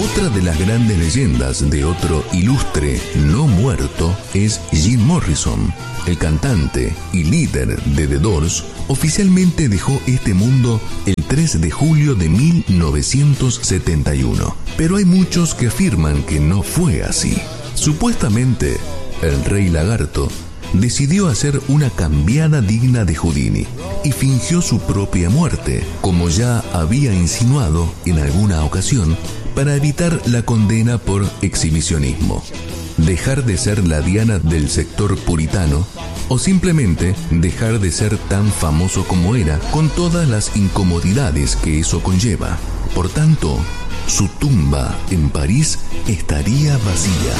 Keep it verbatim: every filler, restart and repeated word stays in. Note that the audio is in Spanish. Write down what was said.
Otra de las grandes leyendas de otro ilustre no muerto es Jim Morrison. El cantante y líder de The Doors oficialmente dejó este mundo el tres de julio de mil novecientos setenta y uno. Pero hay muchos que afirman que no fue así. Supuestamente, el Rey Lagarto decidió hacer una cambiada digna de Houdini y fingió su propia muerte, como ya había insinuado en alguna ocasión, para evitar la condena por exhibicionismo, dejar de ser la Diana del sector puritano o simplemente dejar de ser tan famoso como era, con todas las incomodidades que eso conlleva. Por tanto, su tumba en París estaría vacía.